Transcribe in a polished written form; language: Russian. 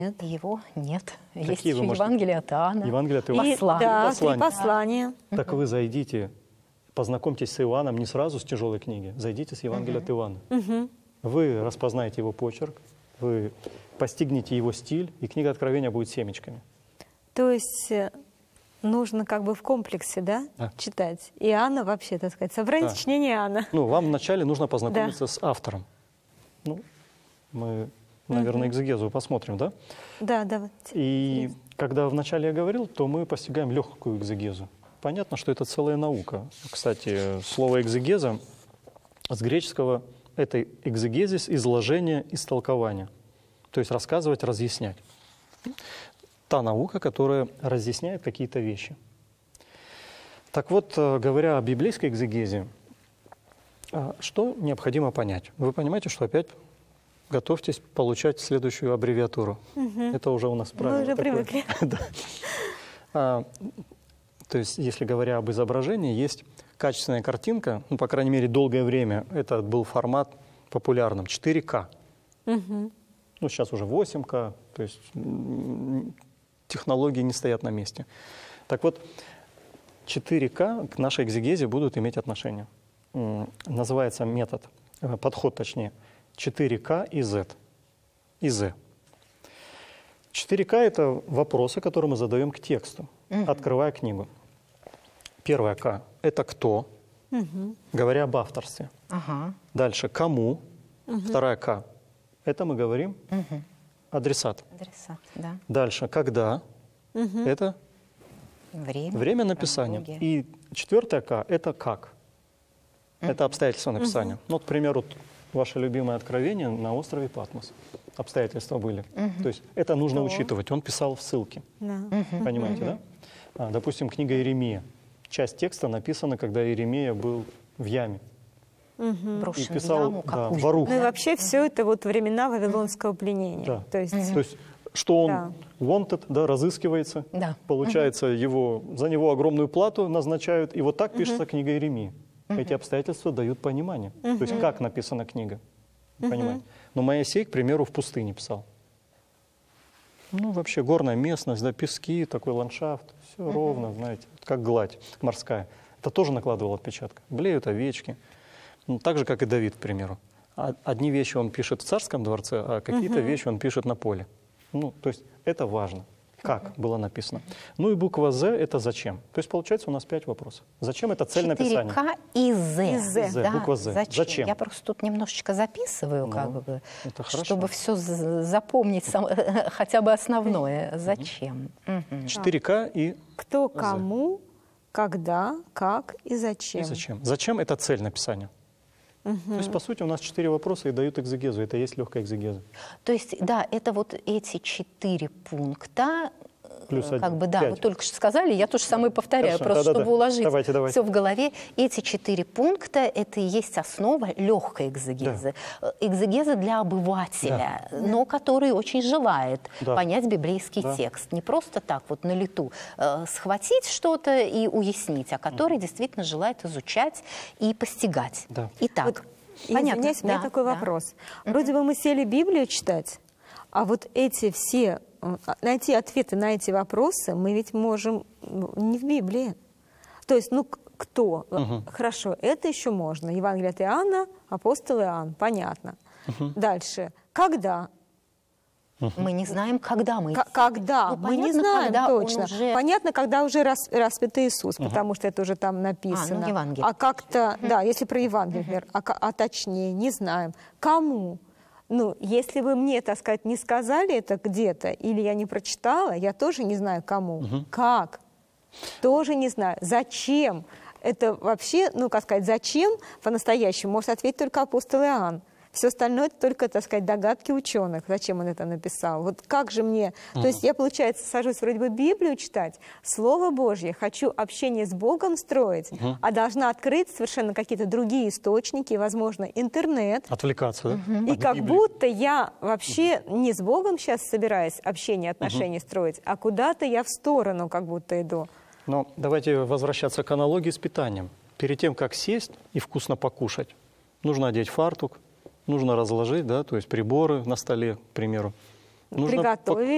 Нет. Его нет. Какие Есть вы еще можете- Евангелие от Иоанна. Евангелие от Иоанна. Послание. Да, Послание. 3 послания. Так вы зайдите, познакомьтесь с Иоанном не сразу с тяжелой книги, зайдите с Евангелия от Иоанна. Вы распознаете его почерк, вы постигнете его стиль, и книга Откровения будет семечками. То есть нужно как бы в комплексе, да, Да. читать. Иоанна вообще, так сказать, собрание Да. сочинения Иоанна. Ну, вам вначале нужно познакомиться с автором. Ну, мы, наверное, экзегезу посмотрим, да? Да, да. Вот. И когда вначале я говорил, то мы постигаем легкую экзегезу. Понятно, что это целая наука. Кстати, слово экзегеза с греческого — это экзегезис, изложение, истолкование. То есть рассказывать, разъяснять. Та наука, которая разъясняет какие-то вещи. Так вот, говоря о библейской экзегезе, что необходимо понять? Вы понимаете, что опять готовьтесь получать следующую аббревиатуру. Это уже у нас правило. Мы уже такое. привыкли. Да. То есть, если говоря об изображении, есть качественная картинка, ну, по крайней мере, долгое время это был формат популярным, 4К. Ну, сейчас уже 8К, то есть технологии не стоят на месте. Так вот, 4К к нашей экзегезе будут иметь отношение. Называется метод, подход точнее, 4К и Z. И Z. 4К — это вопросы, которые мы задаем к тексту, открывая книгу. Первое К — это кто, говоря об авторстве. Ага. Дальше кому. Вторая К — это мы говорим адресат. Адресат, да. Дальше когда. Это время написания. хронология. И четвертое К — это как. Это обстоятельства написания. Ну, вот, к примеру, ваше любимое откровение на острове Патмос. Обстоятельства были. То есть это нужно учитывать. Он писал в ссылке. Да. Понимаете, да? Допустим, книга Иеремия. Часть текста написана, когда Иеремия был в яме. Брошен И писал, в яму, как да, узник. Барух. Ну и вообще все это вот времена Вавилонского пленения. Да. То есть, То есть, что он Да. wanted, да, разыскивается, Да. получается, за него огромную плату назначают, и вот так пишется книга Иеремии. Эти обстоятельства дают понимание. То есть, как написана книга. Понимаете? Но Моисей, к примеру, в пустыне писал. Ну, вообще, горная местность, да, пески, такой ландшафт, все ровно, знаете, как гладь морская. Это тоже накладывало отпечаток. Блеют овечки. Ну, так же, как и Давид, к примеру. Одни вещи он пишет в царском дворце, а какие-то вещи он пишет на поле. Ну, то есть это важно, как было написано. Ну и буква «З» — это «зачем». То есть получается у нас 5 вопросов. Зачем это цель написания? 4К и Z. И Z. Z, буква Z. Зачем? Я просто тут немножечко записываю, как бы, это хорошо. чтобы все запомнить, хотя бы основное. Зачем? 4К и кто, кому, когда, как и зачем. зачем. Зачем — это цель написания. То есть, по сути, у нас 4 вопроса и дают экзегезу. Это и есть легкая экзегеза. То есть, да, это вот эти 4 пункта, Плюс как один. бы, да, 5. вы только что сказали, я тоже самое повторяю, Хорошо, просто да-да-да. чтобы уложить Давайте. все в голове. Эти 4 пункта — это и есть основа легкой экзегезы. Экзегеза для обывателя, но который очень желает понять библейский текст. Не просто так вот на лету схватить что-то и уяснить, а который действительно желает изучать и постигать. Да. Итак, Вот, понятно. извиняюсь, у меня Да, такой да. вопрос. Вроде бы мы сели Библию читать, а вот эти все, найти ответы на эти вопросы мы ведь можем не в Библии. То есть, ну, кто? Хорошо, это еще можно. Евангелие от Иоанна, апостол Иоанн, понятно. Дальше. Когда? Мы не знаем, когда мы... Когда? Ну, Мы не понятно, знаем когда он точно. уже- Понятно, когда уже распят Иисус, потому что это уже там написано. в Евангелии. А как-то, да, если про Евангелие, например, а точнее, не знаем. Кому? Ну, если вы мне, так сказать, не сказали это где-то, или я не прочитала, я тоже не знаю, кому. Как? Тоже не знаю. Зачем? Это вообще, ну, как сказать, зачем по-настоящему может ответить только апостол Иоанн. Все остальное — это только, так сказать, догадки ученых, зачем он это написал. Вот как же мне... То есть я, получается, сажусь вроде бы Библию читать, Слово Божье, хочу общение с Богом строить, а должна открыть совершенно какие-то другие источники, возможно, интернет. отвлекаться, да? И От как Библии. будто я вообще не с Богом сейчас собираюсь общение, отношения строить, а куда-то я в сторону как будто иду. Но давайте возвращаться к аналогии с питанием. Перед тем, как сесть и вкусно покушать, нужно одеть фартук, нужно разложить, да, то есть приборы на столе, к примеру. Нужно Приготовить.